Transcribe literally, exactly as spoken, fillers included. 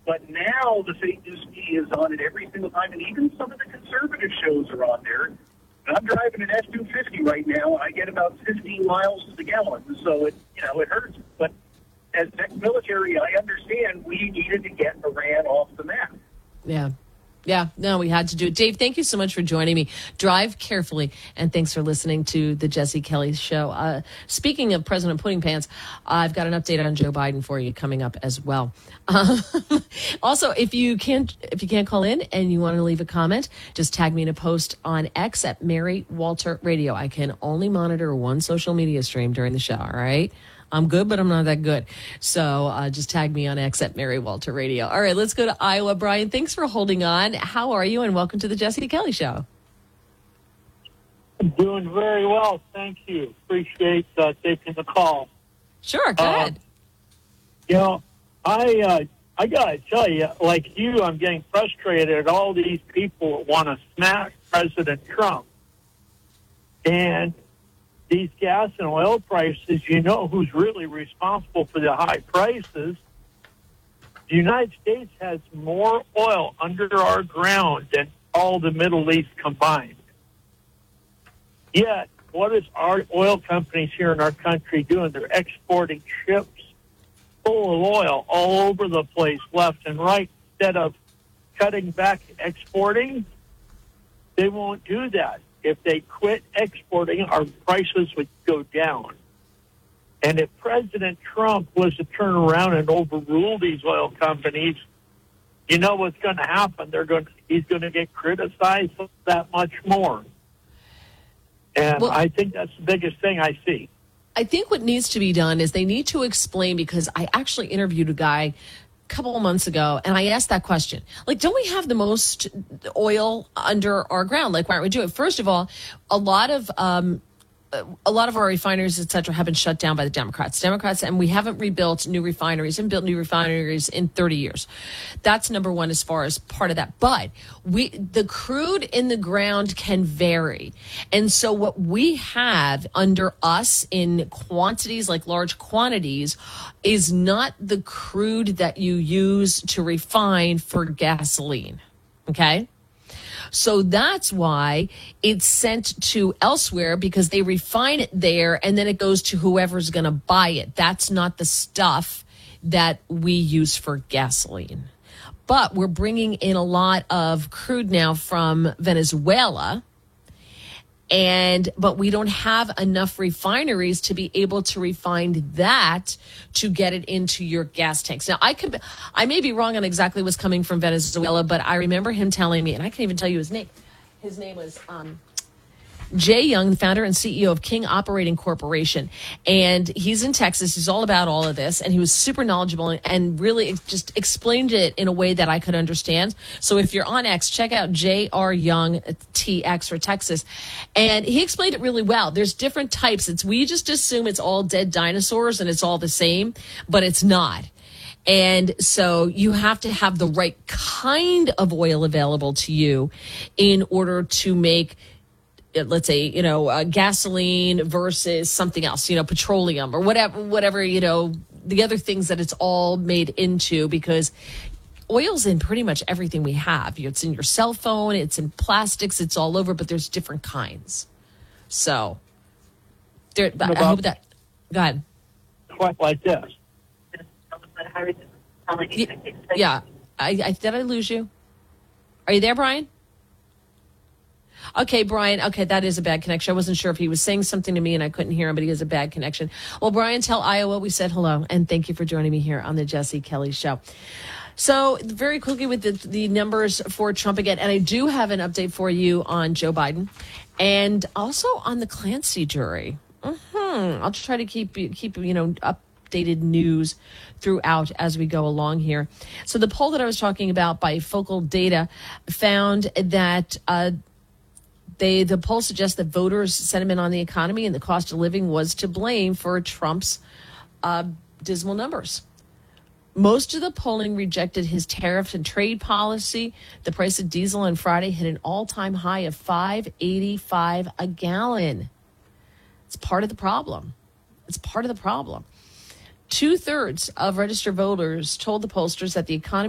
But now the fake news media is on it every single time, and even some of the conservative shows are on there. And I'm driving an F two fifty right now. I get about fifteen miles to the gallon, so it you know it hurts. But as ex-military, I understand we needed to get Iran off the map. Yeah. Yeah, no, we had to do it. Dave, thank you so much for joining me. Drive carefully, and thanks for listening to the Jesse Kelly Show. Uh, speaking of President Pudding Pants, I've got an update on Joe Biden for you coming up as well. Um, also, if you can't if you can't call in and you want to leave a comment, just tag me in a post on X at Mary Walter Radio. I can only monitor one social media stream during the show, all right? I'm good, but I'm not that good. So uh, just tag me on X at Mary Walter Radio. All right, let's go to Iowa. Brian, thanks for holding on. How are you? And welcome to the Jesse Kelly Show. I'm doing very well. Thank you. Appreciate uh, taking the call. Sure, go uh, ahead. You know, I, uh, I got to tell you, like you, I'm getting frustrated at all these people that want to smack President Trump. And these gas and oil prices, you know who's really responsible for the high prices? The United States has more oil under our ground than all the Middle East combined. Yet, what is our oil companies here in our country doing? They're exporting ships full of oil all over the place, left and right. Instead of cutting back exporting, they won't do that. If they quit exporting, our prices would go down. And if President Trump was to turn around and overrule these oil companies, you know what's going to happen. They're going. He's going to get criticized that much more. And well, I think that's the biggest thing I see. I think what needs to be done is they need to explain, because I actually interviewed a guy couple of months ago, and I asked that question. Like, don't we have the most oil under our ground? Like, why aren't we doing it? First of all, a lot of um, a lot of our refineries, et cetera, have been shut down by the Democrats. Democrats, and we haven't rebuilt new refineries and built new refineries in thirty years. That's number one as far as part of that. But we, the crude in the ground can vary. And so what we have under us in quantities, like large quantities, is not the crude that you use to refine for gasoline. Okay? So that's why it's sent to elsewhere, because they refine it there and then it goes to whoever's going to buy it. That's not the stuff that we use for gasoline. But we're bringing in a lot of crude now from Venezuela. And but we don't have enough refineries to be able to refine that to get it into your gas tanks. Now, I could, I may be wrong on exactly what's coming from Venezuela, but I remember him telling me, and I can't even tell you his name. His name was um, Jay Young, the founder and C E O of King Operating Corporation. And he's in Texas. He's all about all of this. And he was super knowledgeable and really just explained it in a way that I could understand. So if you're on X, check out J R Young T X for Texas. And he explained it really well. There's different types. It's, we just assume it's all dead dinosaurs and it's all the same, but it's not. And so you have to have the right kind of oil available to you in order to make, let's say, you know, uh, gasoline versus something else, you know, petroleum or whatever, whatever, you know, the other things that it's all made into, because oil's in pretty much everything we have. It's in your cell phone, it's in plastics, it's all over, but there's different kinds. So there, I hope that, go ahead. Quite like this. Yeah. I, I, did I lose you? Are you there, Brian? Okay, Brian. Okay, that is a bad connection. I wasn't sure if he was saying something to me and I couldn't hear him, but he has a bad connection. Well, Brian, tell Iowa we said hello, and thank you for joining me here on the Jesse Kelly Show. So very quickly with the, the numbers for Trump again, and I do have an update for you on Joe Biden and also on the Clancy jury. Mm-hmm. I'll try to keep, keep you know, updated news throughout as we go along here. So the poll that I was talking about by Focal Data found that uh, They, the poll suggests that voters' sentiment on the economy and the cost of living was to blame for Trump's uh, dismal numbers. Most of the polling rejected his tariff and trade policy. The price of diesel on Friday hit an all-time high of five eighty-five a gallon. It's part of the problem. It's part of the problem. Two-thirds of registered voters told the pollsters that the economy